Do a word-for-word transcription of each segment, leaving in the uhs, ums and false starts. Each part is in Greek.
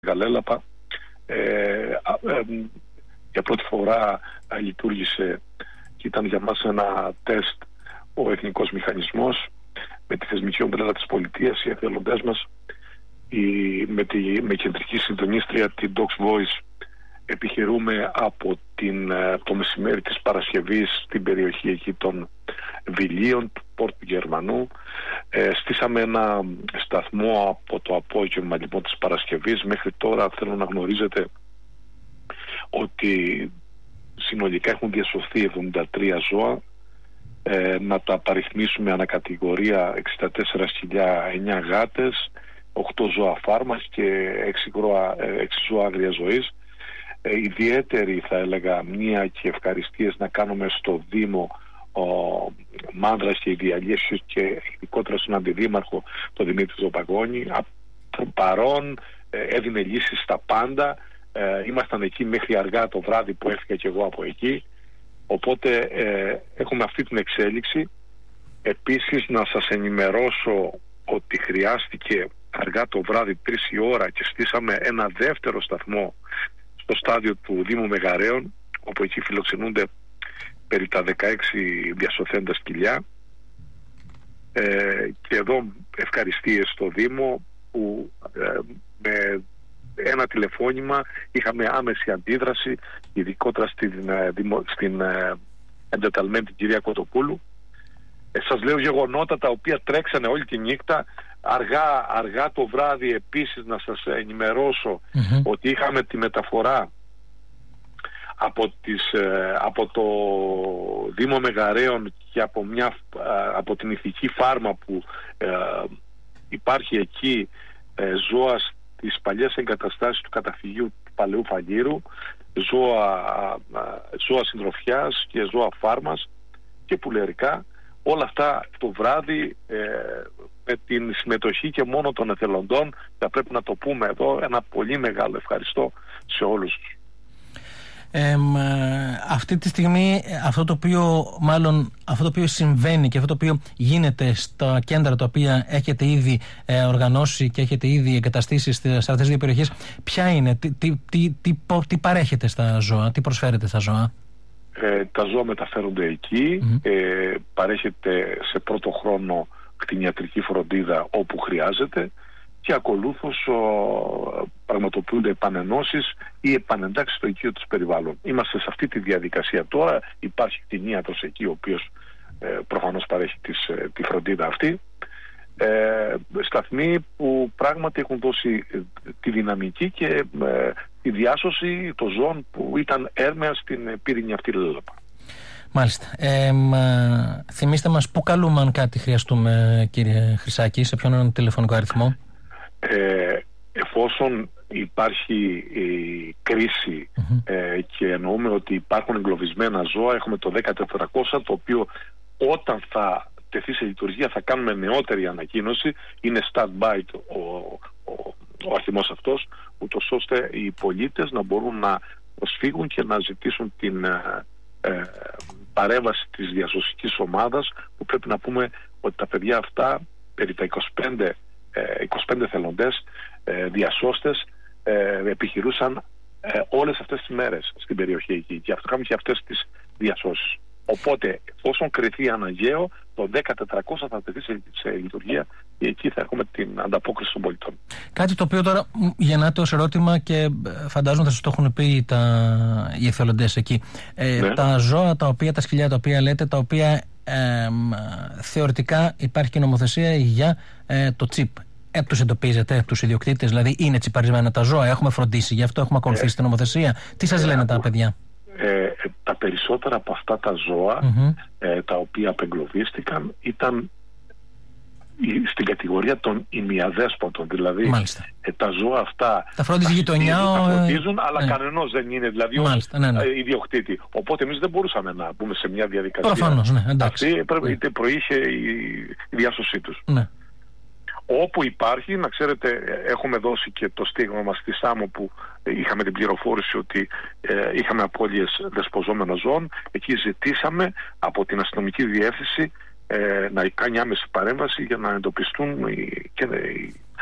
Γαλέλαπα. Ε, ε, ε, για πρώτη φορά ε, λειτουργήσε και ήταν για μας ένα τεστ ο εθνικός μηχανισμός με τη θεσμική ομπρέλα της πολιτείας, οι εθελοντές μας, η, με, τη, με κεντρική συντονίστρια την Docs Voice. Επιχειρούμε από την, το μεσημέρι της Παρασκευής στην περιοχή εκεί των Βιλίων, του Πόρτου Γερμανού. Ε, στήσαμε ένα σταθμό από το απόγευμα λοιπόν της Παρασκευής. Μέχρι τώρα θέλω να γνωρίζετε ότι συνολικά έχουν διασωθεί εβδομήντα τρία ζώα. Ε, να τα παριθμίσουμε ανακατηγορία: εξήντα τέσσερα σκυλιά, εννιά γάτες, οκτώ ζώα φάρμας και έξι ζώα άγριας ζωής. Ε, ιδιαίτερη θα έλεγα μία και ευχαριστίες να κάνουμε στο Δήμο ο Μάνδρας και οι διαλύσεις και ειδικότερα στον Αντιδήμαρχο τον Δημήτρη Ζωπαγώνη. Παρόν ε, έδινε λύσεις στα πάντα. Ε, ήμασταν εκεί μέχρι αργά το βράδυ που έφυγα και εγώ από εκεί. Οπότε ε, έχουμε αυτή την εξέλιξη. Επίσης να σας ενημερώσω ότι χρειάστηκε αργά το βράδυ τρεις η ώρα και στήσαμε ένα δεύτερο σταθμό στο στάδιο του Δήμου Μεγαρέων, όπου εκεί φιλοξενούνται περί τα δεκαέξι διασωθέντα σκυλιά. Ε, και εδώ ευχαριστίες στο Δήμο που ε, με ένα τηλεφώνημα είχαμε άμεση αντίδραση, ειδικότερα στην, στην εντεταλμένη την κυρία Κοτοπούλου. Ε, σας λέω γεγονότα τα οποία τρέξανε όλη τη νύχτα. Αργά, αργά το βράδυ επίσης να σας ενημερώσω mm-hmm. ότι είχαμε τη μεταφορά από, τις, από το Δήμο Μεγαρέων και από, μια, από την ηθική φάρμα που ε, υπάρχει εκεί ε, ζώα στις παλιές εγκαταστάσεις του καταφυγίου του Παλαιού Φαγύρου, ζώα, ζώα συντροφιάς και ζώα φάρμας και πουλερικά. Όλα αυτά το βράδυ ε, με την συμμετοχή και μόνο των εθελοντών. Θα πρέπει να το πούμε εδώ, ένα πολύ μεγάλο ευχαριστώ σε όλους τους. Ε, αυτή τη στιγμή αυτό το οποίο μάλλον αυτό το οποίο συμβαίνει και αυτό το οποίο γίνεται στα κέντρα τα οποία έχετε ήδη ε, οργανώσει και έχετε ήδη εγκαταστήσει σε αυτές τις δύο περιοχές, ποια είναι, τι, τι, τι, τι, τι παρέχετε στα ζώα, τι προσφέρετε στα ζώα? Ε, τα ζώα μεταφέρονται εκεί, mm-hmm. ε, παρέχεται σε πρώτο χρόνο κτηνιατρική φροντίδα όπου χρειάζεται και ακολούθως ο, πραγματοποιούνται επανενώσεις ή επανεντάξεις στο οικείο της περιβάλλον. Είμαστε σε αυτή τη διαδικασία τώρα. Υπάρχει κτηνίατρος εκεί ο οποίος ε, προφανώς παρέχει τις, ε, τη φροντίδα αυτή. Ε, σταθμοί που πράγματι έχουν δώσει ε, τη δυναμική και ε, τη διάσωση των ζώων που ήταν έρμεα στην πύρινη αυτή Λέλαπα. Μάλιστα. Ε, μα, θυμίστε μας πού καλούμε αν κάτι χρειαστούμε, κύριε Χρυσάκη, σε ποιον είναι το τηλεφωνικό αριθμό? Ε, εφόσον υπάρχει η κρίση mm-hmm. ε, και εννοούμε ότι υπάρχουν εγκλωβισμένα ζώα, έχουμε το δέκα τετρακόσια, το οποίο όταν θα τεθεί σε λειτουργία θα κάνουμε νεότερη ανακοίνωση. Είναι stand-by ο, ο, ο αριθμός αυτός, ούτως ώστε οι πολίτες να μπορούν να προσφύγουν και να ζητήσουν την ε, ε, παρέμβαση της διασωσικής ομάδας, που πρέπει να πούμε ότι τα παιδιά αυτά, περί τα είκοσι πέντε, ε, είκοσι πέντε θελοντές, ε, διασώστες, ε, επιχειρούσαν ε, όλες αυτές τις μέρες στην περιοχή εκεί και αυτό κάνουμε και αυτές τις διασώσεις. Οπότε, όσον κριθεί αναγκαίο, το δέκα τετρακόσια θα τεθεί σε, σε λειτουργία και εκεί θα έχουμε την ανταπόκριση των πολιτών. Κάτι το οποίο τώρα γεννάται ως ερώτημα και φαντάζομαι θα σας το έχουν πει τα, οι εθελοντές εκεί. Ε, ναι. Τα ζώα, τα οποία, τα σκυλιά τα οποία λέτε, τα οποία ε, θεωρητικά υπάρχει και νομοθεσία για ε, το τσιπ. Ε, τους εντοπίζετε, τους ιδιοκτήτες, δηλαδή είναι τσιπαρισμένα τα ζώα, έχουμε φροντίσει γι' αυτό, έχουμε ακολουθήσει ε, την νομοθεσία. Τι σας ε, λένε ε, τα παιδιά? Ε, τα περισσότερα από αυτά τα ζώα mm-hmm. ε, τα οποία απεγκλωβίστηκαν ήταν στην κατηγορία των ημιαδέσποτων, δηλαδή ε, τα ζώα αυτά τα φρόντιζε η γειτονιά, τα φροντίζουν, ε, αλλά ε, κανενός δεν είναι δηλαδή Μάλιστα, ναι, ναι. ιδιοκτήτη. Οπότε εμείς δεν μπορούσαμε να μπούμε σε μια διαδικασία. Προφανώς, ναι, εντάξει. Αυτή πρέπει, ναι. είτε προείχε η, η διάσωσή τους. Ναι. Όπου υπάρχει, να ξέρετε, έχουμε δώσει και το στίγμα μας στη Σάμο που είχαμε την πληροφόρηση ότι ε, είχαμε απώλειες δεσποζόμενων ζώων. Εκεί ζητήσαμε από την αστυνομική διεύθυνση ε, να κάνει άμεση παρέμβαση για να εντοπιστούν οι, και, οι,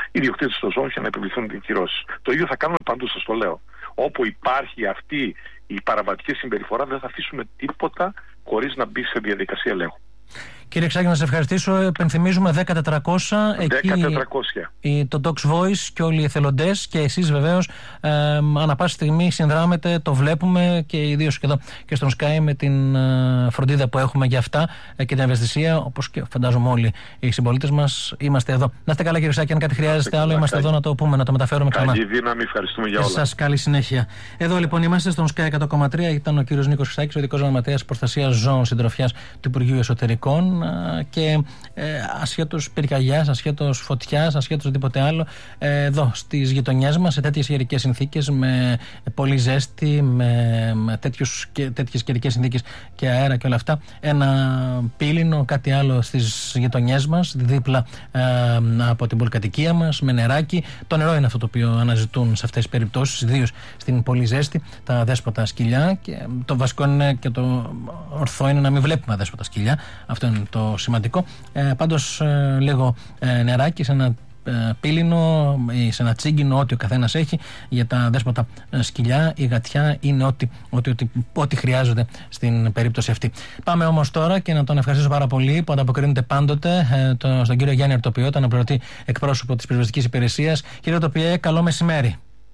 ιδιοκτήτες των ζώων και να επιβληθούν οι κυρώσεις. Το ίδιο θα κάνουμε παντού, σας το λέω. Όπου υπάρχει αυτή η παραβατική συμπεριφορά, δεν θα αφήσουμε τίποτα χωρίς να μπει σε διαδικασία ελέγχου. Κύριε Ξάκη, να σας ευχαριστήσω. Επενθυμίζουμε δέκα τετρακόσια. δέκα τετρακόσια. Εκεί το Docs Voice και όλοι οι εθελοντές και εσείς βεβαίως ε, ανά πάση στιγμή συνδράμετε, το βλέπουμε και ιδίως και εδώ και στον Sky με την ε, φροντίδα που έχουμε για αυτά ε, και την ευαισθησία, όπως και φαντάζομαι όλοι οι συμπολίτες μας. Είμαστε εδώ. Να είστε καλά, κύριε Ξάκη. Αν κάτι χρειάζεστε άλλο, είμαστε εδώ να το πούμε, να το μεταφέρουμε ξανά. Καλή δύναμη, ευχαριστούμε για όλα. Και σας καλή συνέχεια. Εδώ λοιπόν είμαστε στον Sky εκατό κόμμα τρία. Ήταν ο κύριος Νίκος Ξάκης, ο ειδικός γραμματέας προστασίας ζώων συντροφιάς του Υπουργείου Εσωτερικών. Και ε, ασχέτως πυρκαγιάς, ασχέτως φωτιάς, ασχέτως οτιδήποτε άλλο, ε, εδώ στις γειτονιές μας, σε τέτοιες καιρικές συνθήκες, με πολύ ζέστη, με, με τέτοιους, και, τέτοιες καιρικές συνθήκες και αέρα και όλα αυτά, ένα πύληνο, κάτι άλλο στις γειτονιές μας, δίπλα ε, από την πολυκατοικία μας, με νεράκι. Το νερό είναι αυτό το οποίο αναζητούν σε αυτές τις περιπτώσεις, ιδίως στην πολύ ζέστη, τα αδέσποτα σκυλιά. Και το βασικό είναι και το ορθό είναι να μην βλέπουμε αδέσποτα σκυλιά. Αυτό είναι το σημαντικό. Ε, πάντως ε, λίγο ε, νεράκι σε ένα ε, πύληνο ή σε ένα τσίγκινο, ό,τι ο καθένας έχει, για τα δέσποτα ε, σκυλιά ή γατιά, είναι ό,τι, ό,τι, ό,τι, ό,τι χρειάζονται στην περίπτωση αυτή. Πάμε όμως τώρα και να τον ευχαριστήσω πάρα πολύ που ανταποκρίνεται πάντοτε ε, το, στον κύριο Γιάννη Αρτοπιό, τον αναπληρωτή εκπρόσωπο της Πυροσβεστικής Υπηρεσίας. Κύριε Αρτοπιέ, καλό μεσημέρι.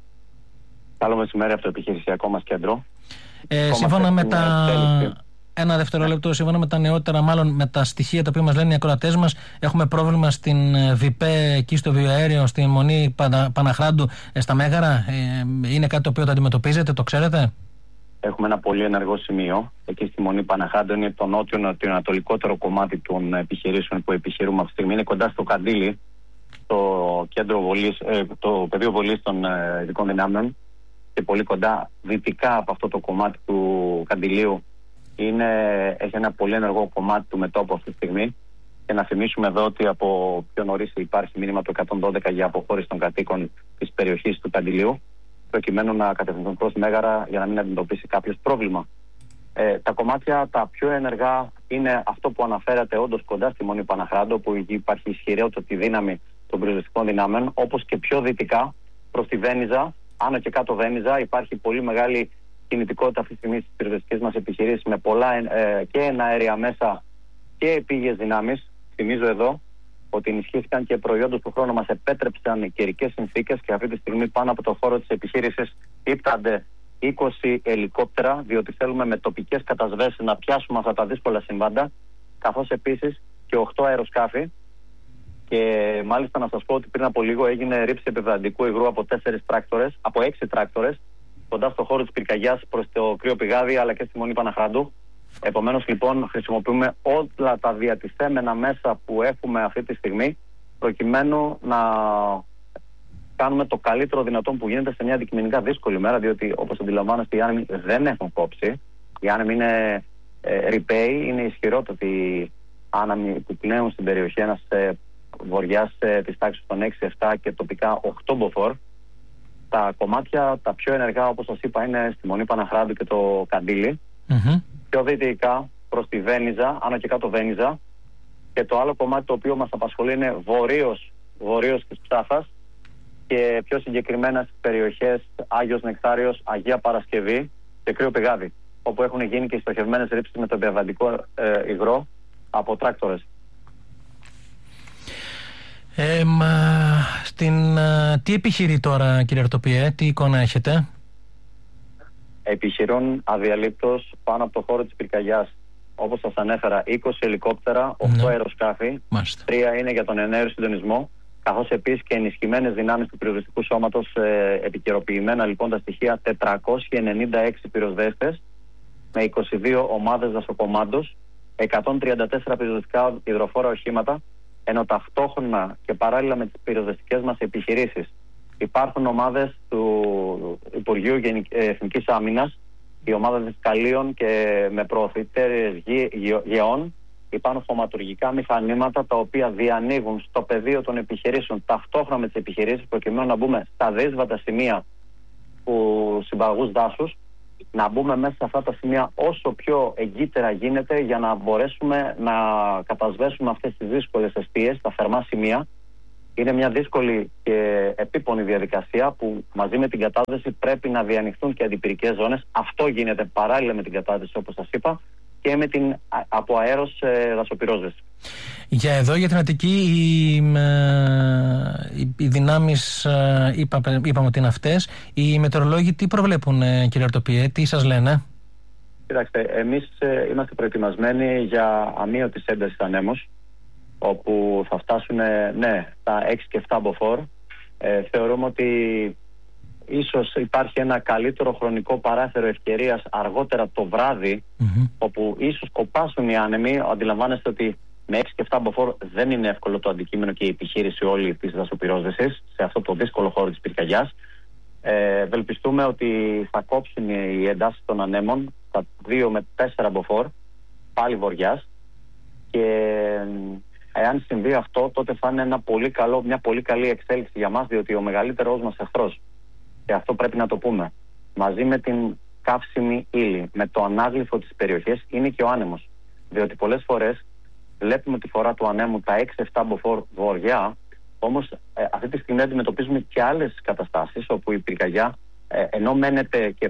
Καλό μεσημέρι από το επιχειρησιακό μας κέντρο. Ε, σύμφωνα με τα... Ένα δευτερόλεπτο, σύμφωνα με τα νεότερα, μάλλον με τα στοιχεία τα οποία μας λένε οι ακροατές μας, έχουμε πρόβλημα στην ΒΙΠΕ, εκεί στο βιοαέριο, στη Μονή Πανα, Παναχράντου, στα Μέγαρα. Ε, είναι κάτι το οποίο το αντιμετωπίζετε, το ξέρετε? Έχουμε ένα πολύ ενεργό σημείο. Εκεί στη Μονή Παναχράντου, είναι το νότιο-νοτιοανατολικότερο κομμάτι των επιχειρήσεων που επιχειρούμε αυτή τη στιγμή. Είναι κοντά στο Καντήλι, το, κέντρο βολής, ε, το πεδίο βολής των ε, ειδικών δυνάμεων, και πολύ κοντά δυτικά από αυτό το κομμάτι του Καντηλίου. Είναι, έχει ένα πολύ ενεργό κομμάτι του μετώπου αυτή τη στιγμή. Και να θυμίσουμε εδώ ότι από πιο νωρίς υπάρχει μήνυμα του εκατόν δώδεκα για αποχώρηση των κατοίκων της περιοχής του Καντηλίου, προκειμένου να κατευθυνθούν προς Μέγαρα για να μην αντιμετωπίσει κάποιο πρόβλημα. Ε, τα κομμάτια τα πιο ενεργά είναι αυτό που αναφέρατε, όντως κοντά στη Μονή Παναχράντου, που υπάρχει ισχυρότερη δύναμη των πυροσβεστικών δυνάμεων, όπως και πιο δυτικά προς τη Βένιζα, άνω και κάτω Βένιζα. Υπάρχει πολύ μεγάλη κινητικότητα αυτή τη στιγμή στις πυροσβεστικές μας επιχειρήσεις, με πολλά ε, και εναέρια μέσα και επίγειες δυνάμεις. Θυμίζω εδώ ότι ενισχύθηκαν και προϊόντα του χρόνου μας επέτρεψαν οι καιρικές συνθήκες, και αυτή τη στιγμή πάνω από το χώρο της επιχείρησης ύπτανται είκοσι ελικόπτερα, διότι θέλουμε με τοπικές κατασβέσεις να πιάσουμε αυτά τα δύσκολα συμβάντα, καθώς επίσης και οκτώ αεροσκάφη. Και μάλιστα να σας πω ότι πριν από λίγο έγινε ρήψη επιβραντικού υγρού από τέσσερις τράκτορες, από έξι τράκτορες, κοντά στο χώρο της πυρκαγιάς προς το κρύο πηγάδι, αλλά και στη Μονή Παναχράντου. Επομένως λοιπόν χρησιμοποιούμε όλα τα διατηθέμενα μέσα που έχουμε αυτή τη στιγμή, προκειμένου να κάνουμε το καλύτερο δυνατόν που γίνεται σε μια αντικειμενικά δύσκολη μέρα, διότι όπως αντιλαμβάνεστε οι άνεμοι δεν έχουν κόψει. Οι άνεμοι είναι ε, ρηπαίοι, είναι ισχυρότατοι άνεμοι που πνέουν στην περιοχή, ένας ε, βοριάς ε, της τάξης των έξι επτά και τοπικά οκτώ μποφόρ. Τα κομμάτια τα πιο ενεργά, όπως σας είπα, είναι στη Μονή Παναχράντου και το Καντήλι. Mm-hmm. Πιο δυτικά προς τη Βένιζα, άνω και κάτω Βένιζα. Και το άλλο κομμάτι το οποίο μας απασχολεί είναι βορείος, βορείος της Ψάχας, και πιο συγκεκριμένα στις περιοχές Άγιος Νεκτάριος, Αγία Παρασκευή και Κρύο Πηγάδι, όπου έχουν γίνει και στοχευμένες ρήψεις με το επιβατικό ε, υγρό από τράκτορες. Ε, μα, στην, α, τι επιχειρεί τώρα, κύριε Αρτοπιέ, τι εικόνα έχετε? Επιχειρούν αδιαλείπτως πάνω από το χώρο της πυρκαγιάς, όπως σας ανέφερα, είκοσι ελικόπτερα, οκτώ ναι. αεροσκάφη, τρία είναι για τον εναέριο συντονισμό, καθώς επίσης και ενισχυμένες δυνάμεις του πυροσβεστικού σώματος, ε, επικαιροποιημένα λοιπόν τα στοιχεία, τετρακόσιοι ενενήντα έξι πυροσβέστες με είκοσι δύο ομάδες δασοκομάντος, εκατόν τριάντα τέσσερα πυροσβεστικά υδροφόρα οχήματα, ενώ ταυτόχρονα και παράλληλα με τις πυροσβεστικές μας επιχειρήσεις υπάρχουν ομάδες του Υπουργείου Εθνικής Άμυνας, οι ομάδες διδασκαλίων και με προωθητές γεών. Υπάρχουν χωματουργικά μηχανήματα τα οποία διανοίγουν στο πεδίο των επιχειρήσεων ταυτόχρονα με τις επιχειρήσεις, προκειμένου να μπούμε στα δύσβατα σημεία του συμπαγούς δάσους, να μπούμε μέσα σε αυτά τα σημεία όσο πιο εγκύτερα γίνεται, για να μπορέσουμε να κατασβέσουμε αυτές τις δύσκολες αιστείες, τα θερμά σημεία, Είναι μια δύσκολη και επίπονη διαδικασία που μαζί με την κατάδυση πρέπει να διανοιχθούν και αντιπυρικές ζώνες. Αυτό γίνεται παράλληλα με την κατάδυση, όπως σας είπα, και με την από αέρος ε, δασοπυρόσβεση. Για εδώ, για την Αττική, οι, οι, οι δυνάμεις, είπα, είπαμε ότι είναι αυτές. Οι μετεωρολόγοι τι προβλέπουν, κύριε Αρτοπιέ, τι σας λένε? Κοιτάξτε, εμείς ε, είμαστε προετοιμασμένοι για αμείωτης έντασης ανέμους, όπου θα φτάσουν ναι, τα έξι και επτά μποφόρ. Ε, θεωρούμε ότι ίσως υπάρχει ένα καλύτερο χρονικό παράθυρο ευκαιρίας αργότερα το βράδυ, mm-hmm. όπου ίσως κοπάσουν οι άνεμοι. Αντιλαμβάνεστε ότι με έξι και επτά μποφόρ δεν είναι εύκολο το αντικείμενο και η επιχείρηση όλη της δασοπυρόσβεσης σε αυτό το δύσκολο χώρο της πυρκαγιάς. Ε, ευελπιστούμε ότι θα κόψουν οι εντάσεις των ανέμων στα δύο με τέσσερα μποφόρ, πάλι βοριάς, και εάν συμβεί αυτό, τότε θα είναι ένα πολύ καλό, μια πολύ καλή εξέλιξη για μας, διότι ο μεγαλύτερος μας εχθρός, και αυτό πρέπει να το πούμε, μαζί με την καύσιμη ύλη, με το ανάγλυφο της περιοχής, είναι και ο άνεμος. Διότι πολλές φορές βλέπουμε τη φορά του ανέμου τα έξι επτά μποφόρ βορειά, όμως ε, αυτή τη στιγμή αντιμετωπίζουμε και άλλες καταστάσεις όπου η πυρκαγιά ε, ενώ μένεται και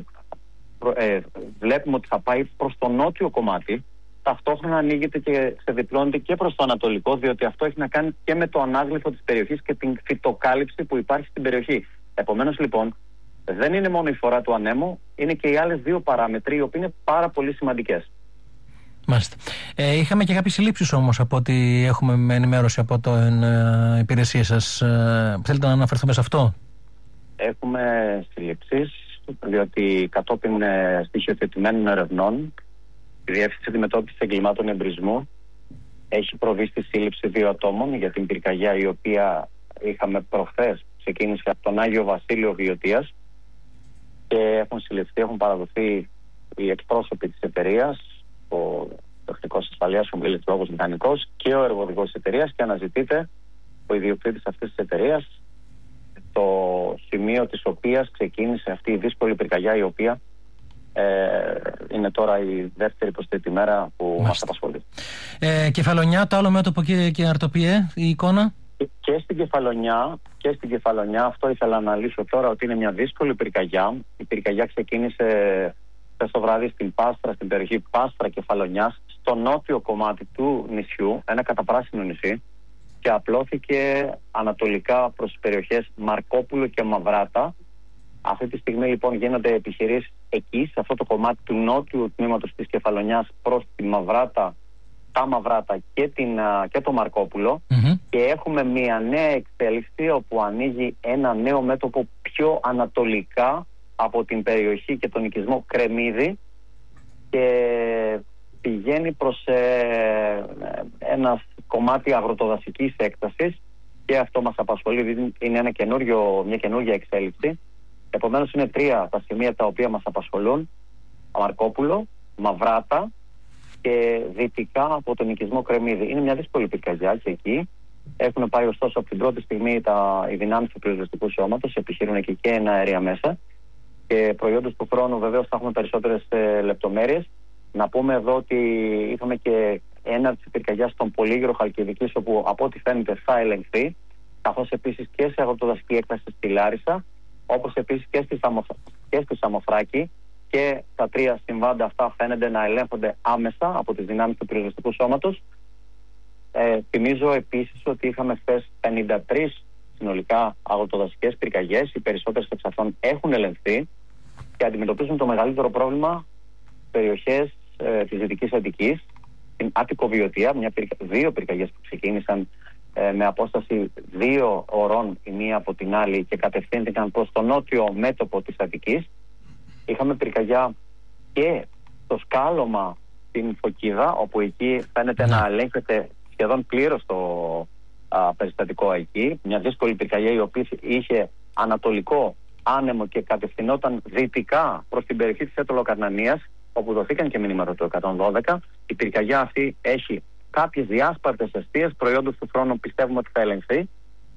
ε, βλέπουμε ότι θα πάει προς το νότιο κομμάτι, ταυτόχρονα ανοίγεται και ξεδιπλώνεται και προς το ανατολικό, διότι αυτό έχει να κάνει και με το ανάγλυφο της περιοχής και την φυτοκάλυψη που υπάρχει στην περιοχή. Επομένως, λοιπόν, δεν είναι μόνο η φορά του ανέμου, είναι και οι άλλες δύο παράμετροι, οι οποίοι είναι πάρα πολύ σημαντικές. Μάλιστα. Ε, είχαμε και κάποιες συλλήψεις όμως, από ό,τι έχουμε με ενημέρωση από την ε, υπηρεσία σας. Ε, θέλετε να αναφερθούμε σε αυτό? Έχουμε συλλήψεις, διότι κατόπιν ε, στοιχειοθετημένων ερευνών, η Διεύθυνση Αντιμετώπισης Εγκλημάτων Εμπρισμού έχει προβεί στη σύλληψη δύο ατόμων για την πυρκαγιά, η οποία είχαμε προχθές ξεκίνησε από τον Άγιο Βασίλειο Βιωτίας, και έχουν συλληφθεί, έχουν παραδοθεί οι εκπρόσωποι της εταιρείας, ο τεχνικός ασφαλείας, ο ηλεκτρολόγος μηχανικός και ο εργοδηγός της εταιρείας, και αναζητείται ο ιδιοκτήτης αυτής της εταιρείας, το σημείο της οποίας ξεκίνησε αυτή η δύσκολη πυρκαγιά, η οποία Ε, είναι τώρα η δεύτερη προς τρίτη μέρα που Μάλιστα. μας απασχολεί. Ε, Κεφαλονιά, το άλλο μέτωπο, κύριε και Αρτοπιέ, η εικόνα? Και, και, στην Κεφαλονιά, και στην Κεφαλονιά, αυτό ήθελα να αναλύσω τώρα, ότι είναι μια δύσκολη πυρκαγιά. Η πυρκαγιά ξεκίνησε χθες το βράδυ στην Πάστρα, στην περιοχή Πάστρα Κεφαλονιάς, στο νότιο κομμάτι του νησιού, ένα καταπράσινο νησί, και απλώθηκε ανατολικά προς τις περιοχές Μαρκόπουλο και Μαυράτα. Αυτή τη στιγμή λοιπόν γίνονται επιχειρήσεις εκεί, σε αυτό το κομμάτι του νότιου τμήματος της Κεφαλονιάς, προς τη Μαυράτα, τα Μαυράτα και, την, και το Μαρκόπουλο, mm-hmm. και έχουμε μια νέα εξέλιξη όπου ανοίγει ένα νέο μέτωπο πιο ανατολικά από την περιοχή και τον οικισμό Κρεμμύδη, και πηγαίνει προς ε, ένα κομμάτι αγροτοδασικής έκτασης, και αυτό μας απασχολεί, είναι ένα καινούριο, μια καινούργια εξέλιξη. Επομένως είναι τρία τα σημεία τα οποία μας απασχολούν: Μαρκόπουλο, Μαυράτα και δυτικά από τον οικισμό Κρεμμύδη. Είναι μια δύσκολη πυρκαγιά και εκεί. Έχουν πάει ωστόσο από την πρώτη στιγμή τα, οι δυνάμεις του πυροσβεστικού σώματος, επιχειρούν εκεί και ένα αέρια μέσα, και προϊόντος του χρόνου βεβαίως θα έχουμε περισσότερες ε, λεπτομέρειες. Να πούμε εδώ ότι είχαμε και έναρξη πυρκαγιάς στον Πολύγυρο Χαλκιδικής, όπου από ό,τι φαίνεται θα ελεγχθεί, καθώς επίσης και σε αγροτοδασική έκταση στη Λάρισα, όπως επίσης και στη, Σαμο... και στη Σαμοθράκη, και τα τρία συμβάντα αυτά φαίνονται να ελέγχονται άμεσα από τις δυνάμεις του πυροσβεστικού σώματος. Ε, θυμίζω επίσης ότι είχαμε χθες πενήντα τρεις συνολικά αγροτοδασικές πυρκαγιές, οι περισσότερες εξ αυτών έχουν ελεγχθεί και αντιμετωπίζουν το μεγαλύτερο πρόβλημα περιοχές ε, της Δυτικής Αττικής, την Άττικο Βιωτία, μια πυρκα... δύο πυρκαγιές που ξεκίνησαν ε, με απόσταση δύο ωρών η μία από την άλλη και κατευθύνθηκαν προς το νότιο μέτωπο της Αττικής. Είχαμε πυρκαγιά και στο σκάλωμα στην Φωκίδα, όπου εκεί φαίνεται να ελέγχεται σχεδόν πλήρως το α, περιστατικό εκεί. Μια δύσκολη πυρκαγιά η οποία είχε ανατολικό άνεμο και κατευθυνόταν δυτικά προς την περιοχή της Έτωλο-Καρνανίας, όπου δοθήκαν και μηνύματα του εκατόν δώδεκα. Η πυρκαγιά αυτή έχει κάποιες διάσπαρτες αιστείες, προϊόντος του χρόνου πιστεύουμε ότι θα ελεγχθεί.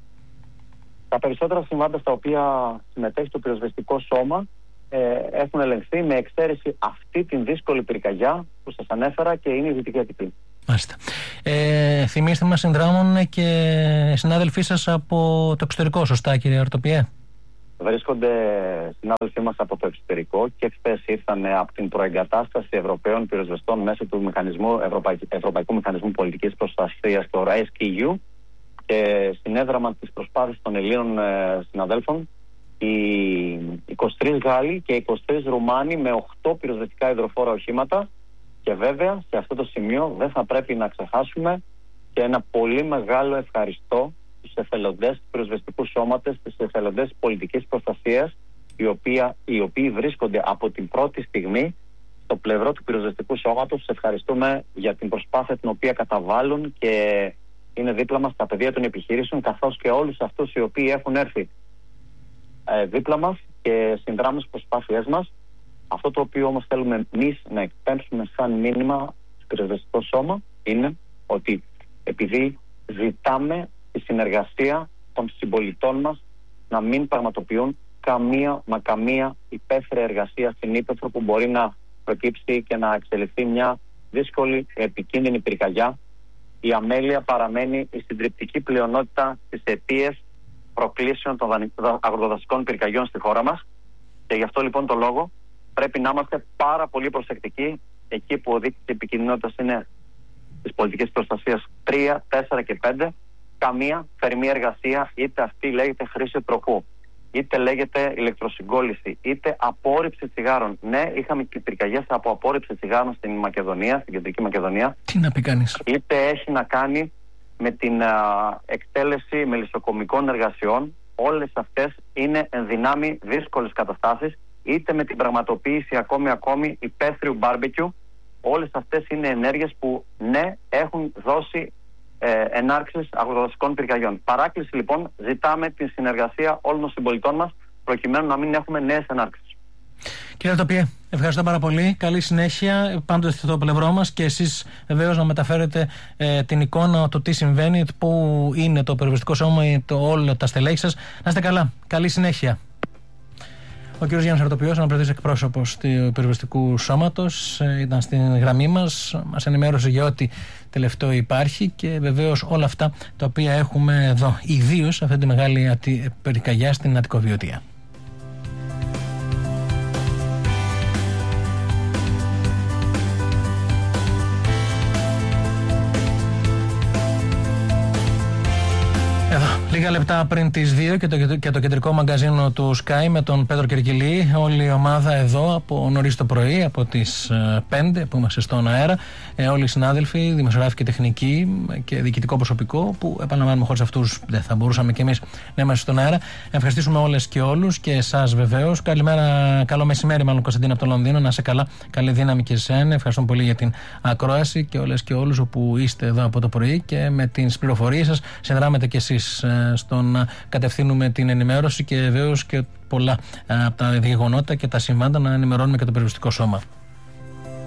Τα περισσότερα συμβάντα στα οποία συμμετέχει το πυροσβεστικό σώμα ε, έχουν ελεγχθεί, με εξαίρεση αυτή την δύσκολη πυρκαγιά που σας ανέφερα, και είναι η Δυτική Αττική. Μάλιστα. Ε, θυμίστε μας, συνδράμουν και συνάδελφοί σας από το εξωτερικό, σωστά κύριε Αρτοπιέ? Βρίσκονται συνάδελφοί μας από το εξωτερικό και χθες ήρθαν από την προεγκατάσταση Ευρωπαίων πυροσβεστών μέσω του μηχανισμού, Ευρωπαϊκ, Ευρωπαϊκού Μηχανισμού Πολιτικής Προστασίας, το Rescue, και συνέδραμαν τις προσπάθειες των Ελλήνων ε, συναδέλφων οι είκοσι τρεις Γάλλοι και είκοσι τρεις Ρουμάνοι με οκτώ πυροσβεστικά υδροφόρα οχήματα. Και βέβαια σε αυτό το σημείο δεν θα πρέπει να ξεχάσουμε και ένα πολύ μεγάλο ευχαριστώ στους εθελοντές του πυροσβεστικού σώματος, στους εθελοντές πολιτικής προστασίας, οι, οποία, οι οποίοι βρίσκονται από την πρώτη στιγμή στο πλευρό του πυροσβεστικού σώματος. Τους ευχαριστούμε για την προσπάθεια την οποία καταβάλουν και είναι δίπλα μας στα πεδία των επιχειρήσεων, καθώς και όλους αυτούς οι οποίοι έχουν έρθει ε, δίπλα μας και συνδράμουν στις προσπάθειές μας. Αυτό το οποίο όμως θέλουμε εμείς να εκπέμψουμε σαν μήνυμα στο πυροσβεστικό σώμα είναι ότι επειδή ζητάμε τη συνεργασία των συμπολιτών μας να μην πραγματοποιούν καμία μα καμία υπαίθρια εργασία στην ύπαιθρο που μπορεί να προκύψει και να εξελιχθεί μια δύσκολη επικίνδυνη πυρκαγιά, η αμέλεια παραμένει η συντριπτική πλειονότητα στις αιτίες προκλήσεων των αγροδασικών πυρκαγιών στη χώρα μας. Και γι' αυτό λοιπόν το λόγο πρέπει να είμαστε πάρα πολύ προσεκτικοί εκεί που ο δείκτης επικινδυνότητας είναι της πολιτικής προστασίας τρία, τέσσερα και πέντε. Καμία θερμή εργασία, είτε αυτή λέγεται χρήση τροχού, είτε λέγεται ηλεκτροσυγκόλληση, είτε απόρριψη τσιγάρων. Ναι, είχαμε και πυρκαγιές από απόρριψη τσιγάρων στην Μακεδονία, στην Κεντρική Μακεδονία. Τι να πει κανείς. Είτε έχει να κάνει με την α, εκτέλεση μελισσοκομικών εργασιών. Όλες αυτές είναι ενδυνάμει δύσκολες καταστάσεις, είτε με την πραγματοποίηση ακόμη ακόμη υπαίθριου μπάρμπεκιου. Όλες αυτές είναι ενέργειες που ναι έχουν δώσει ε, ενάρξεις αγροδασικών πυρκαγιών. Παράκληση λοιπόν, ζητάμε τη συνεργασία όλων των συμπολιτών μας προκειμένου να μην έχουμε νέες ενάρξεις. Κύριε Αρτοπιέ, ευχαριστώ πάρα πολύ. Καλή συνέχεια. Πάντοτε στο πλευρό μας και εσείς βεβαίως να μεταφέρετε ε, την εικόνα του τι συμβαίνει, πού είναι το πυροσβεστικό σώμα, το, όλα τα στελέχη σας. Να είστε καλά. Καλή συνέχεια. Ο κ. Γιάννης Αρτοπιός, αναπληρωτής εκπρόσωπος του πυροσβεστικού σώματος, ήταν στην γραμμή μας, μας ενημέρωσε για ό,τι τελευταίο υπάρχει και βεβαίως όλα αυτά τα οποία έχουμε εδώ, ιδίως αυτή τη μεγάλη πυρκαγιά στην Αττικοβιωτία. Λίγα λεπτά πριν τις δύο και το, και το κεντρικό μαγκαζίνο του Sky με τον Πέτρο Κερκυλή. Όλη η ομάδα εδώ από νωρίς το πρωί, από τις πέντε που είμαστε στον αέρα. Ε, όλοι οι συνάδελφοι, δημοσιογράφοι και τεχνικοί και διοικητικό προσωπικό, που επαναλαμβάνουμε χωρίς αυτούς δεν θα μπορούσαμε κι εμείς να είμαστε στον αέρα. Ευχαριστήσουμε όλες και όλους και εσάς βεβαίως. Καλημέρα, καλό μεσημέρι, μάλλον Κωνσταντίνα από το Λονδίνο. Να είσαι καλά, καλή δύναμη και εσένα. Ευχαριστούμε πολύ για την ακρόαση και όλες και όλους όπου είστε εδώ από το πρωί και με τις πληροφορίες σας συνδράμετε κι εσείς στο να κατευθύνουμε την ενημέρωση και βεβαίως και πολλά από τα γεγονότα και τα συμβάντα να ενημερώνουμε και το περιοριστικό σώμα.